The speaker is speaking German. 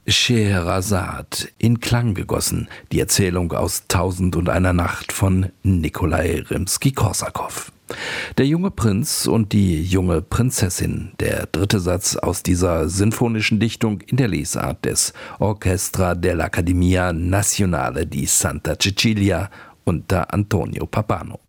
Scheherazade in Klang gegossen, die Erzählung aus 1001 Nacht von Nikolai Rimski-Korsakow. Der junge Prinz und die junge Prinzessin, der dritte Satz aus dieser sinfonischen Dichtung in der Lesart des Orchestra dell'Accademia Nazionale di Santa Cecilia unter Antonio Pappano.